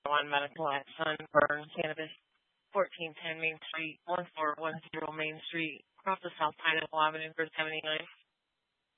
One Medical at Sunburn Cannabis, 1410 Main Street, 1410 Main Street, across the South Pineapple Avenue for 79.